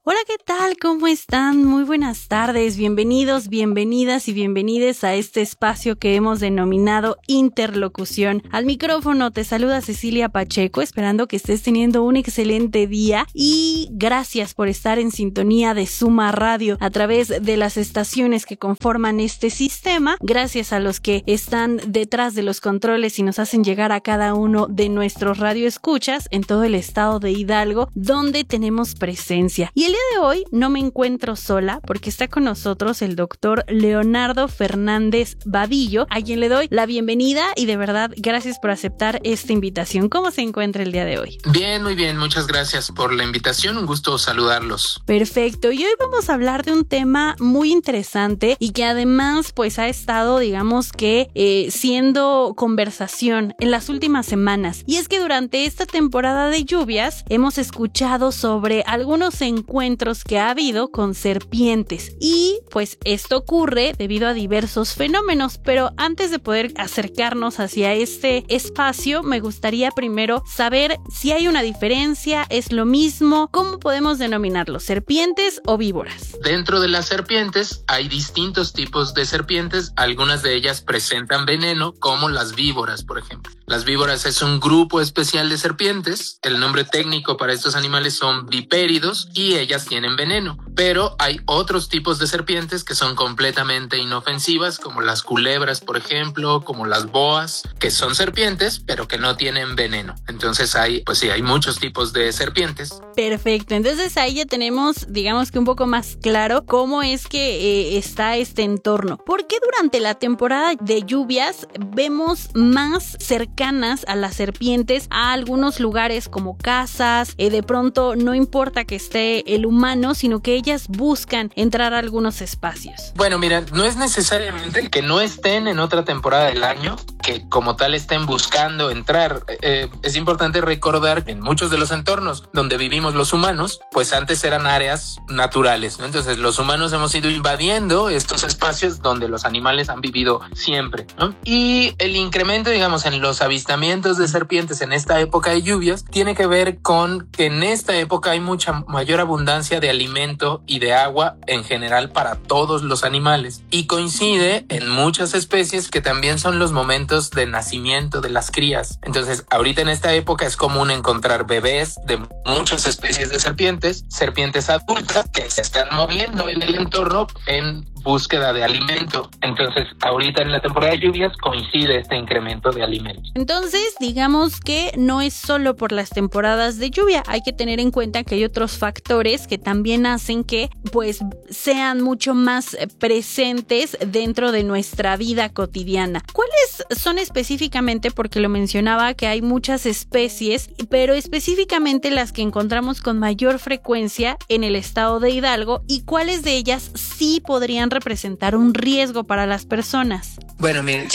Hola, ¿qué tal? ¿Cómo están? Muy buenas tardes, bienvenidos, bienvenidas y bienvenides a este espacio que hemos denominado Interlocución. Al micrófono te saluda Cecilia Pacheco, esperando que estés teniendo un excelente día y gracias por estar en sintonía de Suma Radio a través de las estaciones que conforman este sistema. Gracias a los que están detrás de los controles y nos hacen llegar a cada uno de nuestros radioescuchas en todo el estado de Hidalgo, donde tenemos presencia. Y el día de hoy no me encuentro sola porque está con nosotros el doctor Leonardo Fernández Badillo, a quien le doy la bienvenida y de verdad gracias por aceptar esta invitación. ¿Cómo se encuentra el día de hoy? Bien, muy bien, muchas gracias por la invitación, un gusto saludarlos. Perfecto, y hoy vamos a hablar de un tema muy interesante y que además pues ha estado, digamos que siendo conversación en las últimas semanas, y es que durante esta temporada de lluvias hemos escuchado sobre algunos encuentros que ha habido con serpientes y pues esto ocurre debido a diversos fenómenos, pero antes de poder acercarnos hacia este espacio me gustaría primero saber si hay una diferencia, es lo mismo, ¿cómo podemos denominarlos? ¿Serpientes o víboras? Dentro de las serpientes hay distintos tipos de serpientes, algunas de ellas presentan veneno como las víboras, por ejemplo. Las víboras es un grupo especial de serpientes, el nombre técnico para estos animales son vipéridos y ellas tienen veneno, pero hay otros tipos de serpientes que son completamente inofensivas, como las culebras, por ejemplo, como las boas, que son serpientes, pero que no tienen veneno. Entonces hay muchos tipos de serpientes. Perfecto, entonces ahí ya tenemos, digamos que un poco más claro cómo es que está este entorno. ¿Por qué durante la temporada de lluvias vemos más cercanas a las serpientes a algunos lugares como casas? De pronto no importa que esté el humano, sino que ellas buscan entrar a algunos espacios. Bueno, mira, no es necesariamente que no estén en otra temporada del año, que como tal estén buscando entrar. Es importante recordar que en muchos de los entornos donde vivimos los humanos, pues antes eran áreas naturales, ¿no? Entonces los humanos hemos ido invadiendo estos espacios donde los animales han vivido siempre, ¿no? Y el incremento, digamos, en los avistamientos de serpientes en esta época de lluvias tiene que ver con que en esta época hay mucha mayor abundancia de alimento y de agua en general para todos los animales, y coincide en muchas especies que también son los momentos de nacimiento de las crías. Entonces ahorita en esta época es común encontrar bebés de muchas especies de serpientes adultas que se están moviendo en el entorno en búsqueda de alimento. Entonces ahorita en la temporada de lluvias coincide este incremento de alimentos. Entonces digamos que no es solo por las temporadas de lluvia, hay que tener en cuenta que hay otros factores que también hacen que pues sean mucho más presentes dentro de nuestra vida cotidiana. ¿Cuáles son específicamente? Porque lo mencionaba que hay muchas especies, pero específicamente las que encontramos con mayor frecuencia en el estado de Hidalgo, y cuáles de ellas sí podrían representar un riesgo para las personas. Bueno, miren,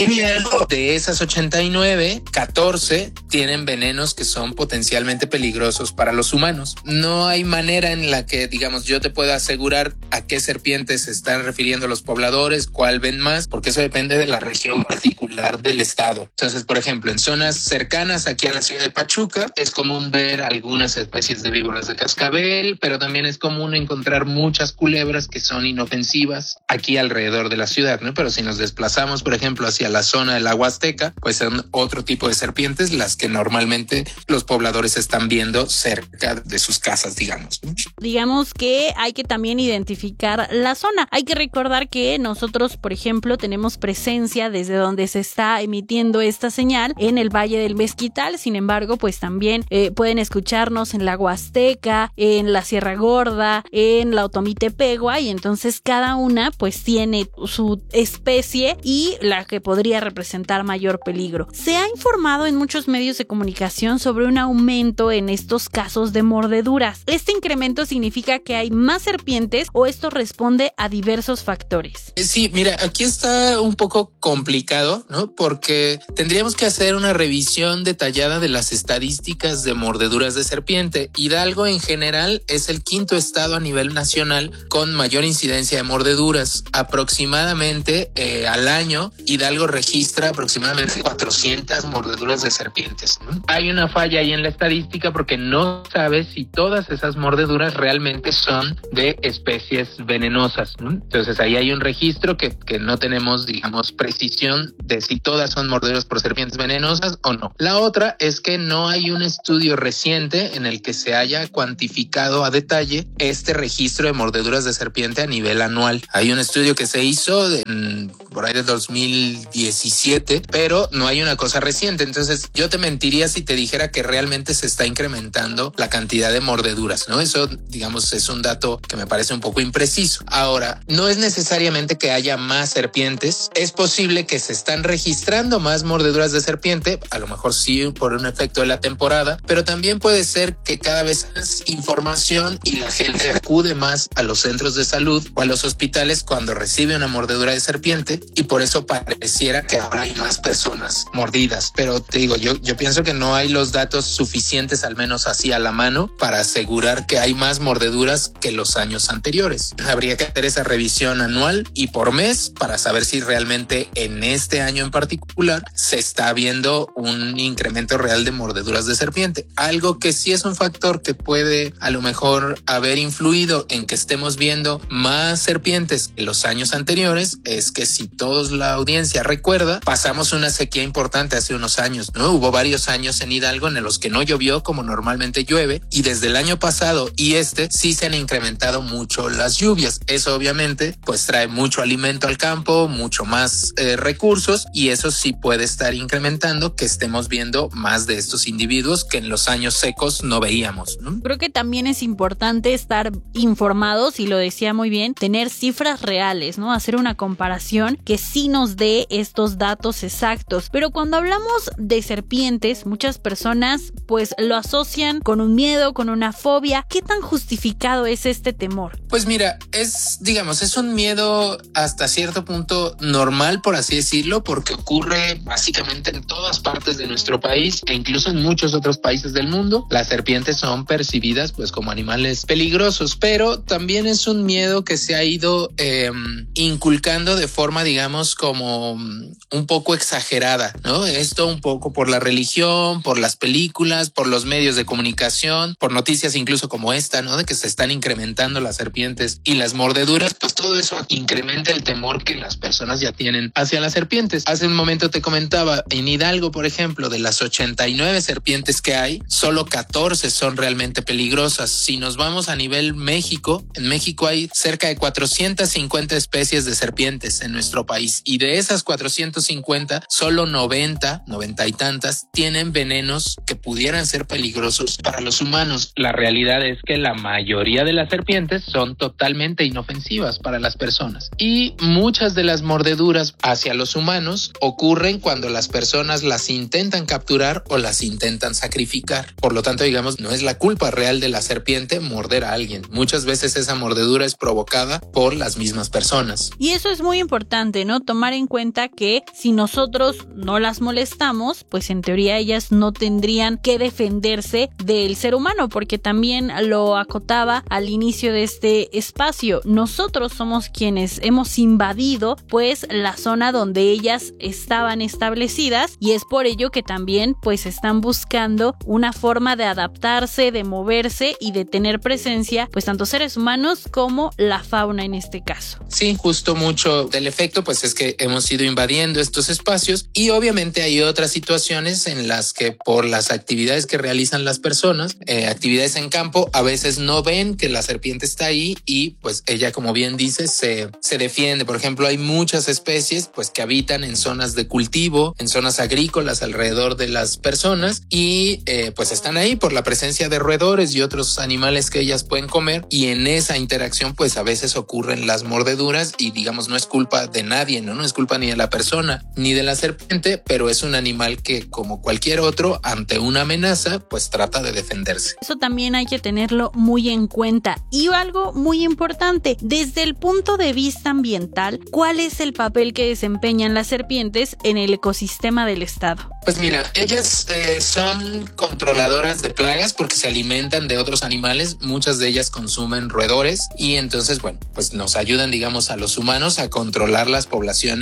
de esas 89, 14 tienen venenos que son potencialmente peligrosos para los humanos. No hay manera en la que, digamos, yo te pueda asegurar a qué serpientes se están refiriendo los pobladores, cuál ven más, porque eso depende de la región particular del estado. Entonces, por ejemplo, en zonas cercanas aquí a la ciudad de Pachuca es común ver algunas especies de víboras de cascabel, pero también es común encontrar muchas culebras que son inofensivas aquí alrededor de la ciudad, ¿no? Pero si nos desplazamos, por ejemplo, hacia la zona del agua azteca, pues son otro tipo de serpientes las que normalmente los pobladores están viendo cerca de sus casas, digamos, ¿no? Digamos que hay que también identificar la zona. Hay que recordar que nosotros, por ejemplo, tenemos presencia desde donde se está emitiendo esta señal en el Valle del Mezquital. Sin embargo, pues también pueden escucharnos en la Huasteca, en la Sierra Gorda, en la Otomitepegua, y entonces cada una pues tiene su especie y la que podría representar mayor peligro. Se ha informado en muchos medios de comunicación sobre un aumento en estos casos de mordeduras. ¿Este incremento significa que hay más serpientes o esto responde a diversos factores? Sí, mira, aquí está un poco complicado, ¿no? Porque tendríamos que hacer una revisión detallada de las estadísticas de mordeduras de serpiente. Hidalgo en general es el quinto estado a nivel nacional con mayor incidencia de mordeduras. Aproximadamente al año Hidalgo registra aproximadamente 400 mordeduras de serpientes, ¿no? Hay una falla ahí en la estadística porque no sabes si todas esas mordeduras realmente son de especies venenosas, ¿no? Entonces ahí hay un registro que no tenemos, digamos, precisión de si todas son mordeduras por serpientes venenosas o no. La otra es que no hay un estudio reciente en el que se haya cuantificado a detalle este registro de mordeduras de serpiente a nivel anual. Hay un estudio que se hizo por ahí de 2017, pero no hay una cosa reciente. Entonces yo te mentiría si te dijera que realmente se está incrementando la cantidad de mordeduras, ¿no? Eso, digamos, es un dato que me parece un poco impreciso. Ahora, no es necesariamente que haya más serpientes. Es posible que se están registrando más mordeduras de serpiente, a lo mejor sí por un efecto de la temporada, pero también puede ser que cada vez más información y la gente acude más a los centros de salud o a los hospitales cuando recibe una mordedura de serpiente, y por eso pareciera que ahora hay más personas mordidas. Pero te digo, yo pienso que no hay los datos suficientes, al menos así a la mano, para asegurar que hay más mordeduras que los años anteriores. Habría que hacer esa revisión anual y por mes para saber si realmente en este año en particular se está viendo un incremento real de mordeduras de serpiente. Algo que sí es un factor que puede a lo mejor haber influido en que estemos viendo más serpientes que los años anteriores es que, si toda la audiencia recuerda, pasamos una sequía importante hace unos años, ¿no? Hubo varios años en Hidalgo en los que no llovió como normalmente llueve, y desde el año pasado y sí se han incrementado mucho las lluvias. Eso obviamente pues trae mucho alimento al campo, mucho más recursos, y eso sí puede estar incrementando que estemos viendo más de estos individuos que en los años secos no veíamos, ¿no? Creo que también es importante estar informados, y lo decía muy bien, tener cifras reales, ¿no? Hacer una comparación que sí nos dé estos datos exactos. Pero cuando hablamos de serpientes, muchas personas pues lo asocian con un miedo, con una fobia. ¿Qué tan justificado es este temor? Pues mira, es un miedo hasta cierto punto normal, por así decirlo, porque ocurre básicamente en todas partes de nuestro país e incluso en muchos otros países del mundo. Las serpientes son percibidas pues como animales peligrosos, pero también es un miedo que se ha ido inculcando de forma, digamos, como un poco exagerada, ¿no? Esto un poco por la religión, por las películas, por los medios de comunicación, por noticias incluso como esta, ¿no? De que se están incrementando las serpientes y las mordeduras, pues todo eso incrementa el temor que las personas ya tienen hacia las serpientes. Hace un momento te comentaba, en Hidalgo, por ejemplo, de las 89 serpientes que hay, solo 14 son realmente peligrosas. Si nos vamos a nivel México, en México hay cerca de 450 especies de serpientes en nuestro país, y de esas 450, solo 90 y tantas tienen venenos que pudieran ser peligrosos para los humanos. La realidad es que la mayoría de las serpientes son totalmente inofensivas para las personas, y muchas de las mordeduras hacia los humanos ocurren cuando las personas las intentan capturar o las intentan sacrificar. Por lo tanto, digamos, no es la culpa real de la serpiente morder a alguien. Muchas veces esa mordedura es provocada por las mismas personas. Y eso es muy importante, ¿no? Tomar en cuenta que si nosotros no las molestamos, pues en teoría ellas no tendrían que defenderse del ser humano, porque también lo acotaba al inicio de este espacio. Nosotros somos quienes hemos invadido pues la zona donde ellas estaban establecidas, y es por ello que también pues están buscando una forma de adaptarse, de moverse y de tener presencia, pues tanto seres humanos como la fauna en este caso. Sí, justo mucho del efecto pues es que hemos ido invadiendo estos espacios, y obviamente hay otras situaciones en las que por las actividades que realizan las personas, actividades en campo, a veces no ven que la serpiente está ahí y pues ella, como bien dice, se defiende. Por ejemplo, hay muchas especies pues que habitan en zonas de cultivo, en zonas agrícolas alrededor de las personas, y pues están ahí por la presencia de roedores y otros animales que ellas pueden comer, y en esa interacción pues a veces ocurren las mordeduras, y digamos no es culpa de nadie, no es culpa ni de la persona ni de la serpiente, pero es un animal que, como cualquier otro, ante una amenaza pues trata de defenderse. Eso también hay que tenerlo muy en cuenta. Y algo muy importante, desde el punto de vista ambiental, ¿cuál es el papel que desempeñan las serpientes en el ecosistema del estado? Pues mira, ellas son controladoras de plagas porque se alimentan de otros animales. Muchas de ellas consumen roedores, y entonces, bueno, pues nos ayudan, digamos, a los humanos a controlar las poblaciones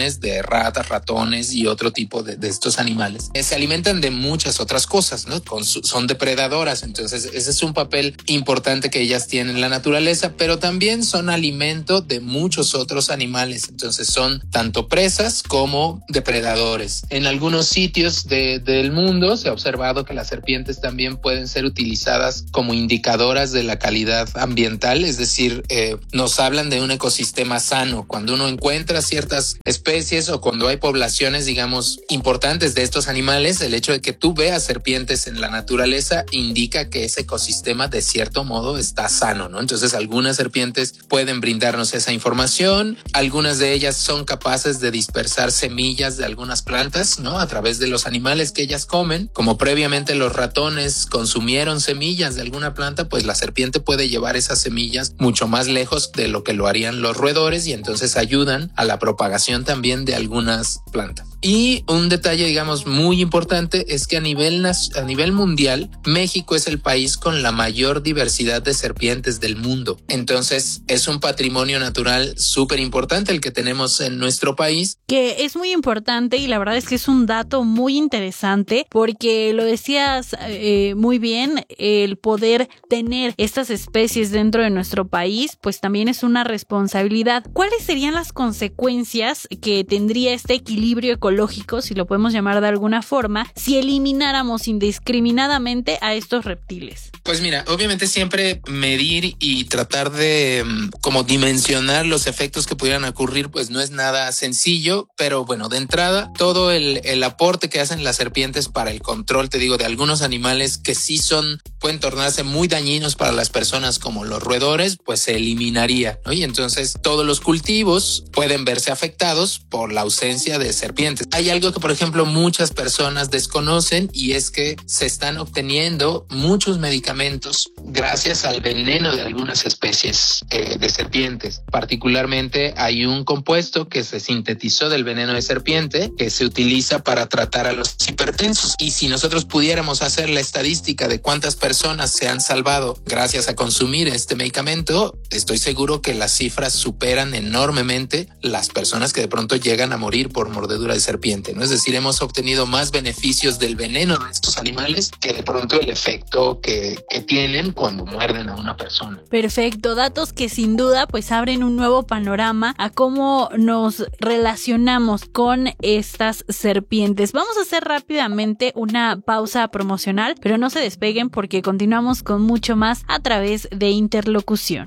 poblaciones de ratas, ratones y otro tipo de estos animales. Se alimentan de muchas otras cosas, ¿no? Son depredadoras, entonces ese es un papel importante que ellas tienen en la naturaleza, pero también son alimento de muchos otros animales, entonces son tanto presas como depredadores. En algunos sitios del mundo se ha observado que las serpientes también pueden ser utilizadas como indicadoras de la calidad ambiental, es decir, nos hablan de un ecosistema sano. Cuando uno encuentra ciertas especies o cuando hay poblaciones, digamos, importantes de estos animales, el hecho de que tú veas serpientes en la naturaleza indica que ese ecosistema de cierto modo está sano, ¿no? Entonces algunas serpientes pueden brindarnos esa información, algunas de ellas son capaces de dispersar semillas de algunas plantas, ¿no? A través de los animales que ellas comen, como previamente los ratones consumieron semillas de alguna planta, pues la serpiente puede llevar esas semillas mucho más lejos de lo que lo harían los roedores y entonces ayudan a la propagación también de algunas plantas. Y un detalle, digamos, muy importante es que a nivel mundial, México es el país con la mayor diversidad de serpientes del mundo. Entonces, es un patrimonio natural súper importante el que tenemos en nuestro país. Que es muy importante y la verdad es que es un dato muy interesante porque lo decías muy bien, el poder tener estas especies dentro de nuestro país, pues también es una responsabilidad. ¿Cuáles serían las consecuencias que tendría este equilibrio ecológico, si lo podemos llamar de alguna forma, si elimináramos indiscriminadamente a estos reptiles? Pues mira, obviamente siempre medir y tratar de como dimensionar los efectos que pudieran ocurrir, pues no es nada sencillo, pero bueno, de entrada, todo el aporte que hacen las serpientes para el control, te digo, de algunos animales que sí pueden tornarse muy dañinos para las personas como los roedores, pues se eliminaría, ¿no? Y entonces todos los cultivos pueden verse afectados por la ausencia de serpientes. Hay algo que, por ejemplo, muchas personas desconocen y es que se están obteniendo muchos medicamentos gracias al veneno de algunas especies de serpientes. Particularmente hay un compuesto que se sintetizó del veneno de serpiente que se utiliza para tratar a los hipertensos. Y si nosotros pudiéramos hacer la estadística de cuántas personas se han salvado gracias a consumir este medicamento, estoy seguro que las cifras superan enormemente las personas que de pronto llegan a morir por mordedura de serpiente, ¿no? Es decir, hemos obtenido más beneficios del veneno de estos animales que de pronto el efecto que tienen cuando muerden a una persona. Perfecto, datos que sin duda pues abren un nuevo panorama a cómo nos relacionamos con estas serpientes. Vamos a hacer rápidamente una pausa promocional, pero no se despeguen porque continuamos con mucho más a través de Interlocución.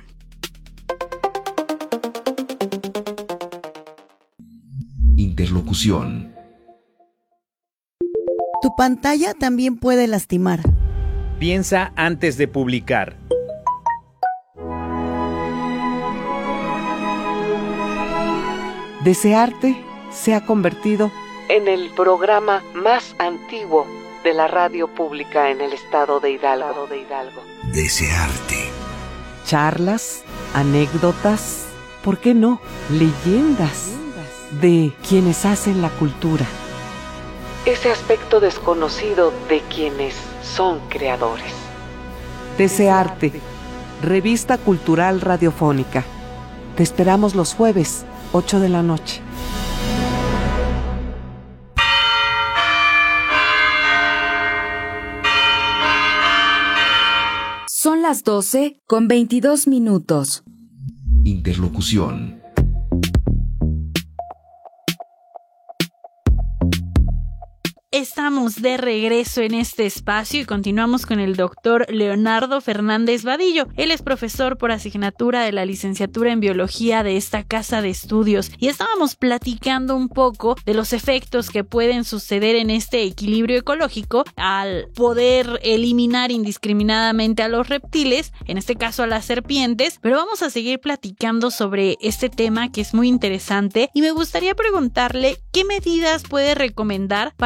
Interlocución. Tu pantalla también puede lastimar. Piensa antes de publicar. Desearte se ha convertido en el programa más antiguo de la radio pública en el estado de Hidalgo. Desearte. Charlas, anécdotas, ¿por qué no? Leyendas de quienes hacen la cultura. Ese aspecto desconocido de quienes son creadores. Desearte, revista cultural radiofónica. Te esperamos los jueves, 8 de la noche. Son las 12:22. Interlocución. Estamos de regreso en este espacio y continuamos con el doctor Leonardo Fernández Vadillo. Él es profesor por asignatura de la licenciatura en biología de esta casa de estudios y estábamos platicando un poco de los efectos que pueden suceder en este equilibrio ecológico al poder eliminar indiscriminadamente a los reptiles, en este caso a las serpientes, pero vamos a seguir platicando sobre este tema que es muy interesante y me gustaría preguntarle qué medidas puede recomendar para reducir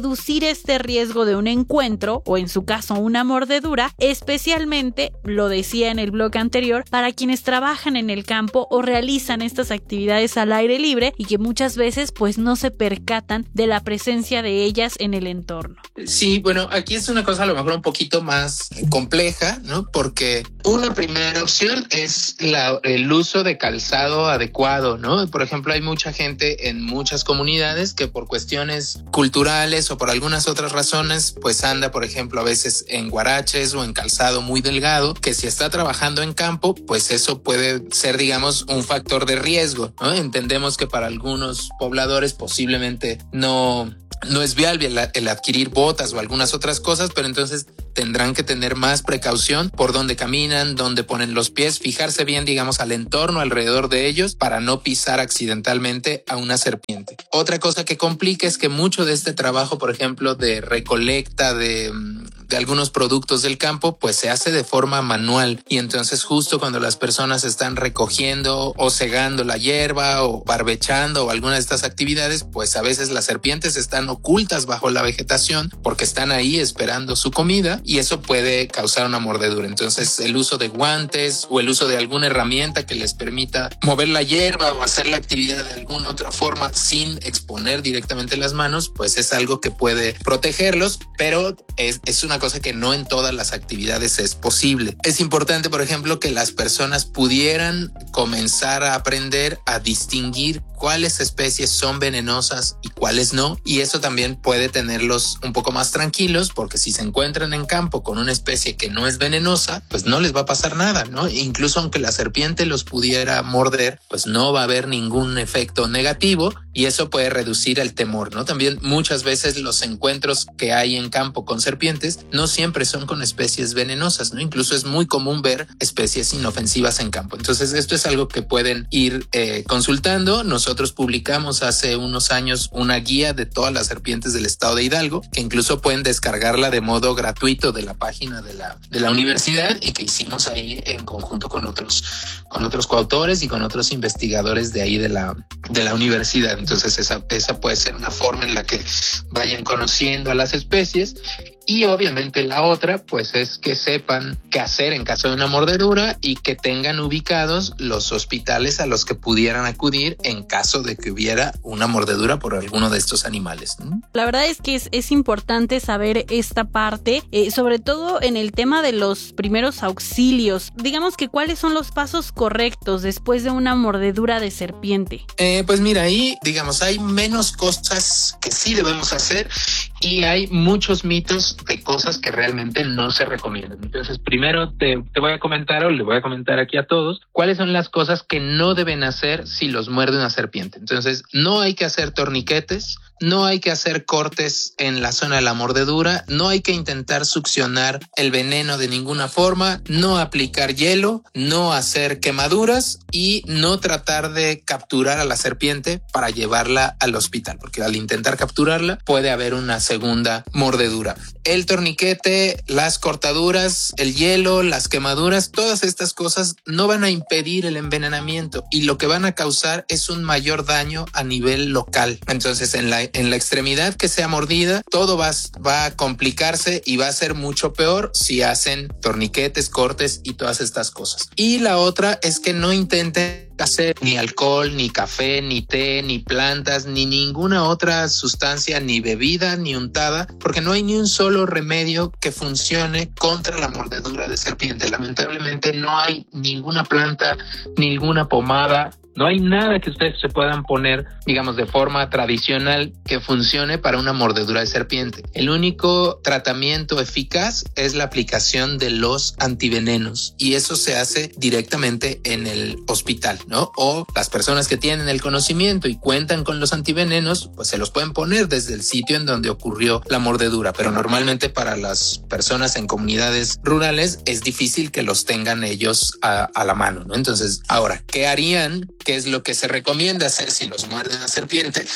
reducir este riesgo de un encuentro o en su caso una mordedura, especialmente, lo decía en el bloque anterior, para quienes trabajan en el campo o realizan estas actividades al aire libre y que muchas veces pues no se percatan de la presencia de ellas en el entorno. Sí, bueno, aquí es una cosa a lo mejor un poquito más compleja, ¿no? Porque una primera opción es el uso de calzado adecuado, ¿no? Por ejemplo, hay mucha gente en muchas comunidades que por cuestiones culturales o por algunas otras razones, pues anda, por ejemplo, a veces en guaraches o en calzado muy delgado, que si está trabajando en campo, pues eso puede ser, digamos, un factor de riesgo, ¿no? Entendemos que para algunos pobladores posiblemente no es viable el adquirir botas o algunas otras cosas, pero entonces tendrán que tener más precaución por dónde caminan, dónde ponen los pies, fijarse bien, digamos, al entorno alrededor de ellos para no pisar accidentalmente a una serpiente. Otra cosa que complica es que mucho de este trabajo, por ejemplo, de recolecta de algunos productos del campo, pues se hace de forma manual, y entonces justo cuando las personas están recogiendo o segando la hierba o barbechando o alguna de estas actividades, pues a veces las serpientes están ocultas bajo la vegetación porque están ahí esperando su comida, y eso puede causar una mordedura. Entonces el uso de guantes o el uso de alguna herramienta que les permita mover la hierba o hacer la actividad de alguna otra forma sin exponer directamente las manos, pues es algo que puede protegerlos, pero es una cosa que no en todas las actividades es posible. Es importante, por ejemplo, que las personas pudieran comenzar a aprender a distinguir cuáles especies son venenosas y cuáles no, y eso también puede tenerlos un poco más tranquilos, porque si se encuentran en campo con una especie que no es venenosa, pues no les va a pasar nada, ¿no? Incluso aunque la serpiente los pudiera morder, pues no va a haber ningún efecto negativo, y eso puede reducir el temor, ¿no? También muchas veces los encuentros que hay en campo con serpientes no siempre son con especies venenosas, ¿no? Incluso es muy común ver especies inofensivas en campo. Entonces esto es algo que pueden ir consultando. Nosotros publicamos hace unos años una guía de todas las serpientes del estado de Hidalgo, que incluso pueden descargarla de modo gratuito de la página de la universidad, y que hicimos ahí en conjunto con otros coautores y con otros investigadores de ahí de la universidad. Entonces esa puede ser una forma en la que vayan conociendo a las especies. Y obviamente la otra, pues, es que sepan qué hacer en caso de una mordedura y que tengan ubicados los hospitales a los que pudieran acudir en caso de que hubiera una mordedura por alguno de estos animales, ¿no? La verdad es que es importante saber esta parte, sobre todo en el tema de los primeros auxilios. Digamos que ¿cuáles son los pasos correctos después de una mordedura de serpiente? Pues mira, ahí, digamos, hay menos cosas que sí debemos hacer y hay muchos mitos de cosas que realmente no se recomiendan. Entonces, primero te voy a comentar, o le voy a comentar aquí a todos, cuáles son las cosas que no deben hacer si los muerde una serpiente. Entonces, no hay que hacer torniquetes, no hay que hacer cortes en la zona de la mordedura, no hay que intentar succionar el veneno de ninguna forma, no aplicar hielo, no hacer quemaduras y no tratar de capturar a la serpiente para llevarla al hospital, porque al intentar capturarla puede haber una segunda mordedura. El torniquete, las cortaduras, el hielo, las quemaduras, todas estas cosas no van a impedir el envenenamiento, y lo que van a causar es un mayor daño a nivel local. Entonces, en la extremidad que sea mordida, todo va a complicarse y va a ser mucho peor si hacen torniquetes, cortes y todas estas cosas. Y la otra es que no intenten hacer ni alcohol, ni café, ni té, ni plantas, ni ninguna otra sustancia, ni bebida, ni untada, porque no hay ni un solo remedio que funcione contra la mordedura de serpiente. Lamentablemente no hay ninguna planta, ninguna pomada, no hay nada que ustedes se puedan poner, digamos, de forma tradicional que funcione para una mordedura de serpiente. El único tratamiento eficaz es la aplicación de los antivenenos, y eso se hace directamente en el hospital, ¿no? O las personas que tienen el conocimiento y cuentan con los antivenenos, pues se los pueden poner desde el sitio en donde ocurrió la mordedura, pero normalmente para las personas en comunidades rurales es difícil que los tengan ellos a la mano, ¿no? Entonces, ahora, ¿qué harían? ¿Qué es lo que se recomienda hacer si los muerde una serpiente?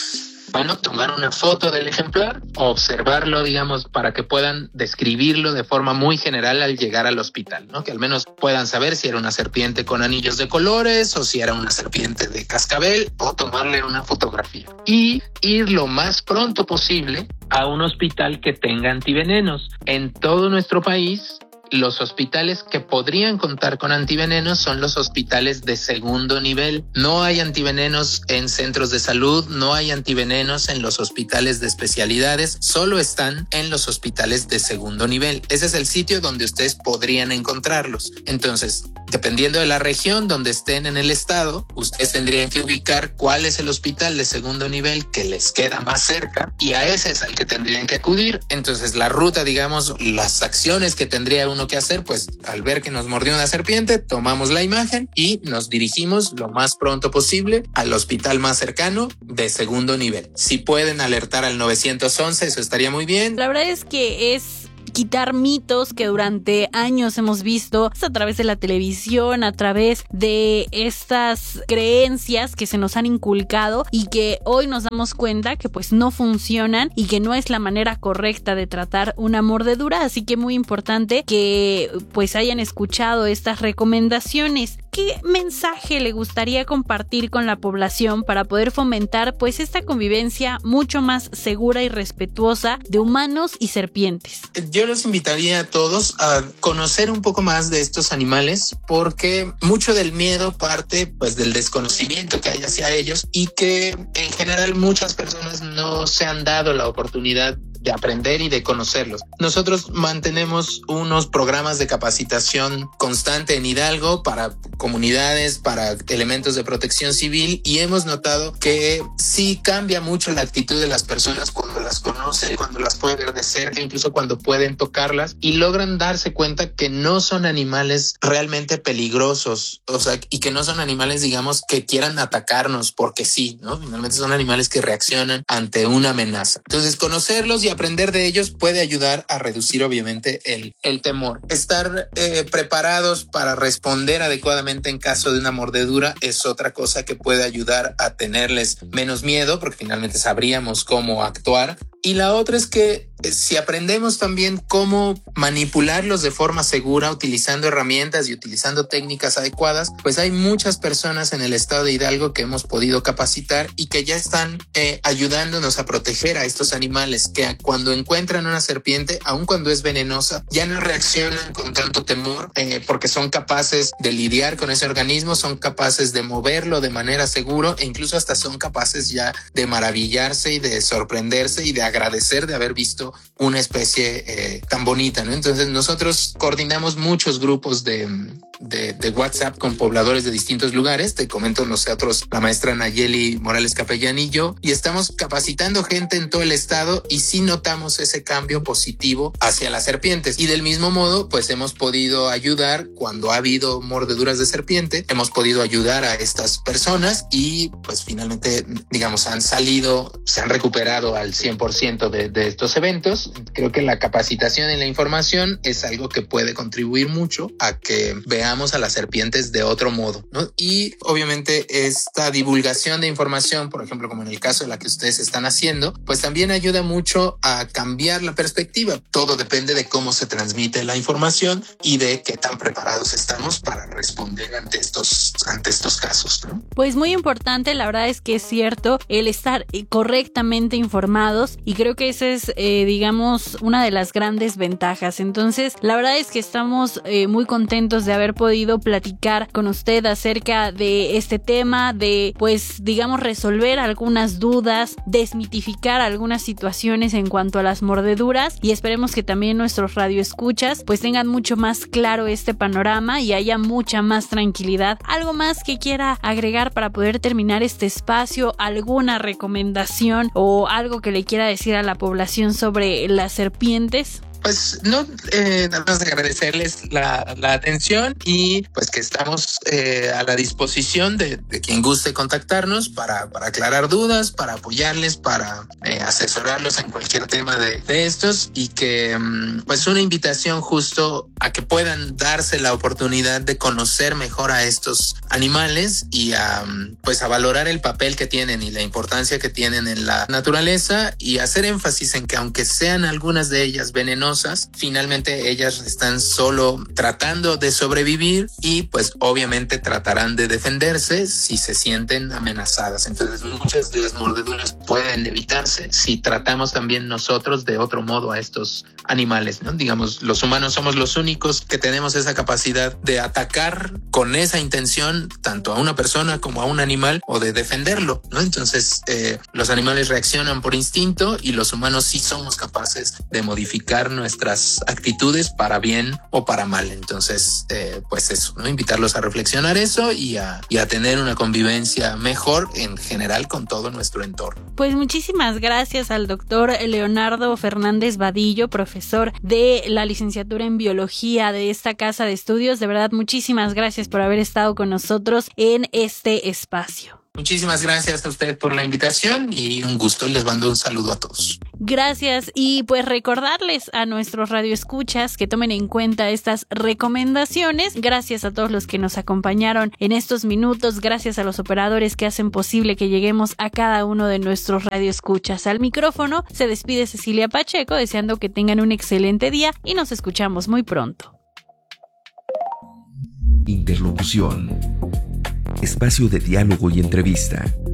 Bueno, tomar una foto del ejemplar, observarlo, digamos, para que puedan describirlo de forma muy general al llegar al hospital, ¿no? Que al menos puedan saber si era una serpiente con anillos de colores o si era una serpiente de cascabel, o tomarle una fotografía. Y ir lo más pronto posible a un hospital que tenga antivenenos. En todo nuestro país, los hospitales que podrían contar con antivenenos son los hospitales de segundo nivel. No hay antivenenos en centros de salud, no hay antivenenos en los hospitales de especialidades, solo están en los hospitales de segundo nivel. Ese es el sitio donde ustedes podrían encontrarlos. Entonces, dependiendo de la región donde estén en el estado, ustedes tendrían que ubicar cuál es el hospital de segundo nivel que les queda más cerca y a ese es al que tendrían que acudir. Entonces, la ruta, digamos, las acciones que tendría uno que hacer, pues al ver que nos mordió una serpiente, tomamos la imagen y nos dirigimos lo más pronto posible al hospital más cercano de segundo nivel. Si pueden alertar al 911, eso estaría muy bien. La verdad es que es quitar mitos que durante años hemos visto a través de la televisión, a través de estas creencias que se nos han inculcado y que hoy nos damos cuenta que pues no funcionan y que no es la manera correcta de tratar una mordedura, así que muy importante que pues hayan escuchado estas recomendaciones. ¿Qué mensaje le gustaría compartir con la población para poder fomentar pues esta convivencia mucho más segura y respetuosa de humanos y serpientes? Yo los invitaría a todos a conocer un poco más de estos animales porque mucho del miedo parte pues del desconocimiento que hay hacia ellos y que en general muchas personas no se han dado la oportunidad de aprender y de conocerlos. Nosotros mantenemos unos programas de capacitación constante en Hidalgo para comunidades, para elementos de protección civil y hemos notado que sí cambia mucho la actitud de las personas cuando las conocen, cuando las pueden ver de cerca, incluso cuando pueden tocarlas y logran darse cuenta que no son animales realmente peligrosos, o sea, y que no son animales, digamos, que quieran atacarnos porque sí, ¿no? Finalmente son animales que reaccionan ante una amenaza. Entonces, conocerlos y aprender de ellos puede ayudar a reducir obviamente el temor. Estar preparados para responder adecuadamente en caso de una mordedura es otra cosa que puede ayudar a tenerles menos miedo porque finalmente sabríamos cómo actuar. Y la otra es que si aprendemos también cómo manipularlos de forma segura utilizando herramientas y utilizando técnicas adecuadas, pues hay muchas personas en el estado de Hidalgo que hemos podido capacitar y que ya están ayudándonos a proteger a estos animales que cuando encuentran una serpiente, aun cuando es venenosa, ya no reaccionan con tanto temor porque son capaces de lidiar con ese organismo, son capaces de moverlo de manera segura e incluso hasta son capaces ya de maravillarse y de sorprenderse y de agradecer de haber visto una especie tan bonita, ¿no? Entonces nosotros coordinamos muchos grupos de WhatsApp con pobladores de distintos lugares. Te comento nosotros, la maestra Nayeli Morales Capellán y yo, y estamos capacitando gente en todo el estado y sí notamos ese cambio positivo hacia las serpientes. Y del mismo modo, pues hemos podido ayudar cuando ha habido mordeduras de serpiente, hemos podido ayudar a estas personas y pues finalmente, digamos, se han recuperado al 100% de estos eventos. Creo que la capacitación y la información es algo que puede contribuir mucho a que veamos a las serpientes de otro modo, ¿no? Y obviamente esta divulgación de información, por ejemplo, como en el caso de la que ustedes están haciendo, pues también ayuda mucho a cambiar la perspectiva. Todo depende de cómo se transmite la información y de qué tan preparados estamos para responder ante estos casos, ¿no? Pues muy importante, la verdad es que es cierto, el estar correctamente informados y creo que esa es, digamos, una de las grandes ventajas. Entonces, la verdad es que estamos muy contentos de haber podido platicar con usted acerca de este tema, de, pues, digamos, resolver algunas dudas, desmitificar algunas situaciones en cuanto a las mordeduras y esperemos que también nuestros radioescuchas pues tengan mucho más claro este panorama y haya mucha más tranquilidad. ¿Algo más que quiera agregar para poder terminar este espacio? ¿Alguna recomendación o algo que le quiera decir a la población sobre las serpientes? Pues no, nada más agradecerles la atención y pues que estamos a la disposición de quien guste contactarnos para aclarar dudas, para apoyarles, para asesorarlos en cualquier tema de estos, y que pues una invitación justo a que puedan darse la oportunidad de conocer mejor a estos animales y a valorar el papel que tienen y la importancia que tienen en la naturaleza, y hacer énfasis en que aunque sean algunas de ellas venenosas, finalmente ellas están solo tratando de sobrevivir y pues obviamente tratarán de defenderse si se sienten amenazadas. Entonces muchas de las mordeduras pueden evitarse si tratamos también nosotros de otro modo a estos animales, ¿no? Digamos, los humanos somos los únicos que tenemos esa capacidad de atacar con esa intención tanto a una persona como a un animal, o de defenderlo, ¿no? Entonces los animales reaccionan por instinto y los humanos sí somos capaces de modificar nuestras actitudes para bien o para mal. Entonces pues eso, ¿no? Invitarlos a reflexionar eso y a tener una convivencia mejor en general con todo nuestro entorno. Pues muchísimas gracias al doctor Leonardo Fernández Vadillo, profesor de la licenciatura en biología de esta casa de estudios. De verdad, muchísimas gracias por haber estado con nosotros en este espacio. Muchísimas gracias a ustedes por la invitación y un gusto. Les mando un saludo a todos. Gracias, y pues recordarles a nuestros radioescuchas que tomen en cuenta estas recomendaciones. Gracias a todos los que nos acompañaron en estos minutos. Gracias a los operadores que hacen posible que lleguemos a cada uno de nuestros radioescuchas. Al micrófono se despide Cecilia Pacheco, deseando que tengan un excelente día y nos escuchamos muy pronto. Interlocución. Espacio de diálogo y entrevista.